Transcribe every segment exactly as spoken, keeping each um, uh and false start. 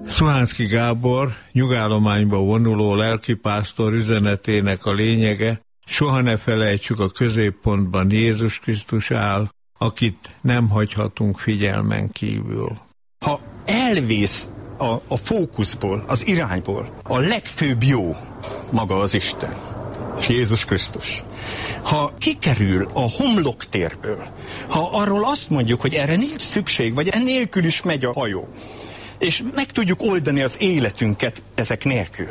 Szuhánszky Gábor nyugállományba vonuló lelkipásztor üzenetének a lényege: soha ne felejtsük, a középpontban Jézus Krisztus áll, akit nem hagyhatunk figyelmen kívül. Ha elvész a, a fókuszból, az irányból, a legfőbb jó maga az Isten, és Jézus Krisztus. Ha kikerül a homloktérből, ha arról azt mondjuk, hogy erre nincs szükség, vagy ennélkül is megy a hajó, és meg tudjuk oldani az életünket ezek nélkül.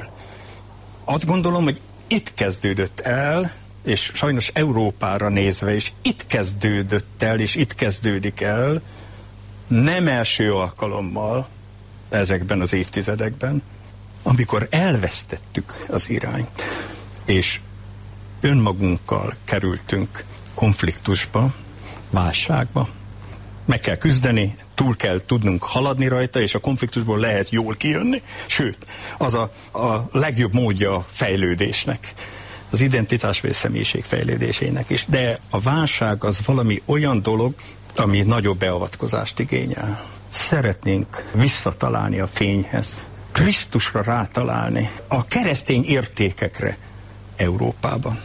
Azt gondolom, hogy itt kezdődött el, és sajnos Európára nézve is itt kezdődött el, és itt kezdődik el, nem első alkalommal ezekben az évtizedekben, amikor elvesztettük az irányt, és önmagunkkal kerültünk konfliktusba, válságba. Meg kell küzdeni, túl kell tudnunk haladni rajta, és a konfliktusból lehet jól kijönni. Sőt, az a, a legjobb módja a fejlődésnek, az identitás vagy személyiség fejlődésének is. De a válság az valami olyan dolog, ami nagyobb beavatkozást igényel. Szeretnénk visszatalálni a fényhez, Krisztusra rátalálni, a keresztény értékekre Európában.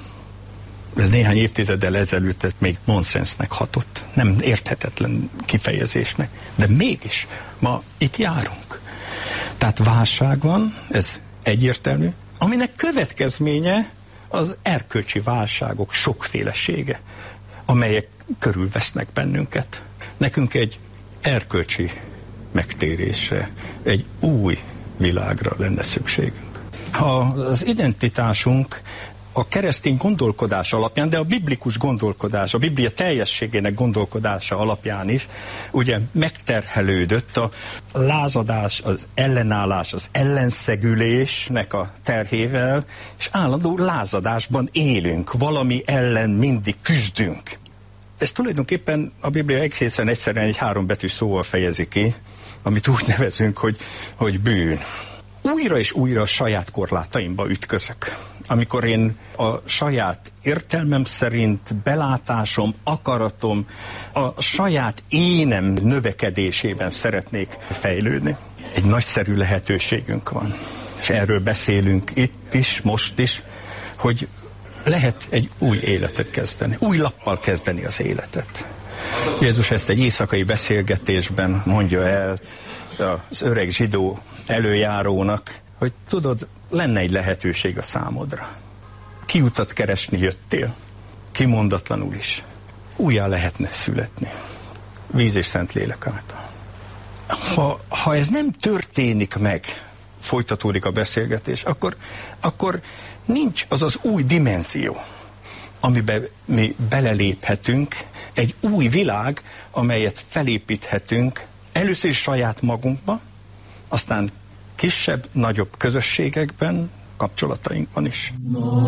Ez néhány évtizeddel ezelőtt ez még nonsensnek hatott, nem érthetetlen kifejezésnek, de mégis ma itt járunk. Tehát válság van, ez egyértelmű, aminek következménye az erkölcsi válságok sokfélesége, amelyek körülvesznek bennünket. Nekünk egy erkölcsi megtérésre, egy új világra lenne szükségünk. Ha az identitásunk a keresztény gondolkodás alapján, de a biblikus gondolkodás, a Biblia teljességének gondolkodása alapján is, ugye megterhelődött a lázadás, az ellenállás, az ellenszegülésnek a terhével, és állandó lázadásban élünk, valami ellen mindig küzdünk. Ez tulajdonképpen a Biblia egészen egyszerűen egy hárombetű szóval fejezi ki, amit úgy nevezünk, hogy, hogy bűn. Újra és újra a saját korlátaimba ütközök. Amikor én a saját értelmem szerint, belátásom, akaratom, a saját énem növekedésében szeretnék fejlődni. Egy nagyszerű lehetőségünk van. És erről beszélünk itt is, most is, hogy lehet egy új életet kezdeni, új lappal kezdeni az életet. Jézus ezt egy éjszakai beszélgetésben mondja el az öreg zsidó előjárónak, hogy tudod, lenne egy lehetőség a számodra. Kiutat keresni jöttél, kimondatlanul is. Újjá lehetne születni. Víz és Szentlélek által. Ha, ha ez nem történik meg, folytatódik a beszélgetés, akkor, akkor nincs az az új dimenzió, amiben mi beleléphetünk, egy új világ, amelyet felépíthetünk először is saját magunkba, aztán kisebb, nagyobb közösségekben, kapcsolatainkban is.